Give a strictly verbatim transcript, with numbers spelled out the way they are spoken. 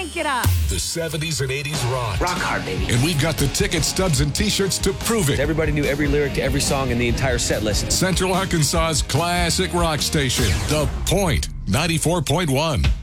Funk it up. The seventies and eighties rock. Rock hard, baby. And we've got the ticket stubs and T-shirts to prove it. Everybody knew every lyric to every song in the entire set list. Central Arkansas's classic rock station, The Point, ninety-four point one.